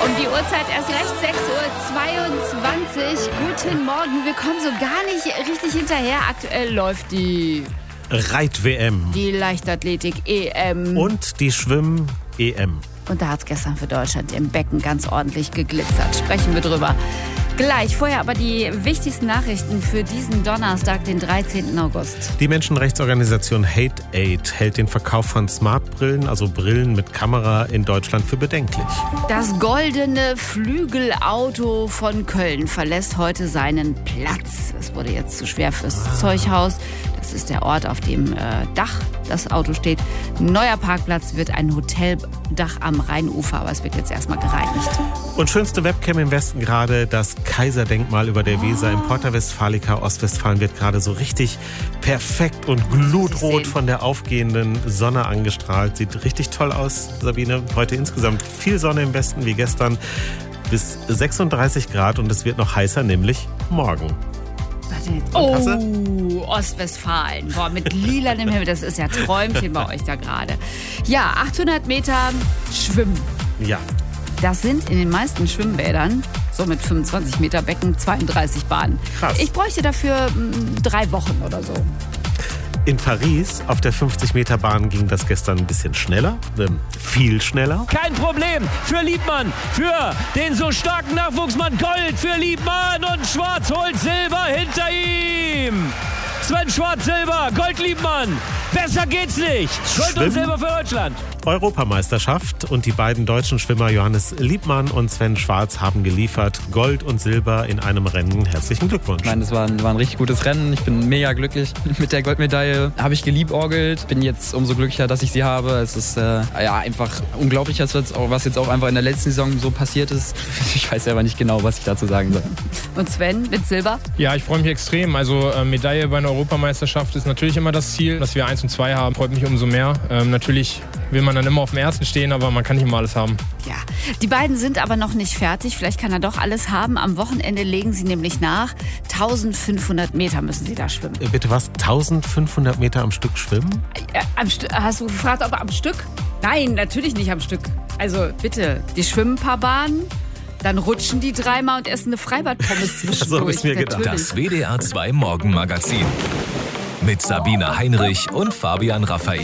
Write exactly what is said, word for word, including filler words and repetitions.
Um die Uhrzeit erst recht, sechs Uhr zweiundzwanzig. Guten Morgen, wir kommen so gar nicht richtig hinterher. Aktuell läuft die Reit-W M. Die Leichtathletik-E M. Und die Schwimm-E M. Und da hat es gestern für Deutschland im Becken ganz ordentlich geglitzert. Sprechen wir drüber. Gleich, vorher aber die wichtigsten Nachrichten für diesen Donnerstag, den dreizehnten August. Die Menschenrechtsorganisation Hate Aid hält den Verkauf von Smartbrillen, also Brillen mit Kamera, in Deutschland für bedenklich. Das goldene Flügelauto von Köln verlässt heute seinen Platz. Es wurde jetzt zu schwer fürs ah. Zeughaus. Das ist der Ort, auf dem äh, Dach das Auto steht. Neuer Parkplatz wird ein Hoteldach am Rheinufer, aber es wird jetzt erstmal gereinigt. Und schönste Webcam im Westen gerade, das Kaiserdenkmal über der Weser im Porta Westfalica, Ostwestfalen, wird gerade so richtig perfekt und glutrot von der aufgehenden Sonne angestrahlt. Sieht richtig toll aus, Sabine. Heute insgesamt viel Sonne im Westen wie gestern, bis sechsunddreißig Grad, und es wird noch heißer, nämlich morgen. Oh, Ostwestfalen. Boah, mit lilanem Himmel, das ist ja Träumchen bei euch da gerade. Ja, achthundert Meter Schwimmen. Ja. Das sind in den meisten Schwimmbädern, so mit fünfundzwanzig Meter Becken, zweiunddreißig Bahnen. Krass. Ich bräuchte dafür mh, drei Wochen oder so. In Paris auf der fünfzig Meter Bahn ging das gestern ein bisschen schneller, ähm, viel schneller. Kein Problem für Liebmann, für den so starken Nachwuchsmann. Gold für Liebmann und Schwarz holt Silber hinter ihm. Sven Schwarz, Silber, Gold Liebmann. Besser geht's nicht. Gold Schwimmen. Und Silber für Deutschland. Europameisterschaft, und die beiden deutschen Schwimmer Johannes Liebmann und Sven Schwarz haben geliefert. Gold und Silber in einem Rennen. Herzlichen Glückwunsch. Ich meine, das war ein, war ein richtig gutes Rennen. Ich bin mega glücklich. Mit der Goldmedaille habe ich geliebäugelt. Bin jetzt umso glücklicher, dass ich sie habe. Es ist äh, ja, einfach unglaublich, was jetzt, auch, was jetzt auch einfach in der letzten Saison so passiert ist. Ich weiß selber nicht genau, was ich dazu sagen soll. Und Sven mit Silber? Ja, ich freue mich extrem. Also äh, Medaille bei einer Europameisterschaft ist natürlich immer das Ziel. Dass wir eins und zwei haben, freut mich umso mehr. Ähm, natürlich will man dann immer auf dem ersten stehen, aber man kann nicht immer alles haben. Ja, die beiden sind aber noch nicht fertig. Vielleicht kann er doch alles haben. Am Wochenende legen sie nämlich nach. eintausendfünfhundert Meter müssen sie da schwimmen. Äh, bitte was? eintausendfünfhundert Meter am Stück schwimmen? Äh, am St- hast du gefragt, ob am Stück? Nein, natürlich nicht am Stück. Also bitte, die schwimmen ein paar Bahnen, dann rutschen die dreimal und essen eine Freibad-Pommes zwischendurch. So hab ich's mir gedacht. Das W D R zwei Morgenmagazin mit Sabine Heinrich und Fabian Raffael.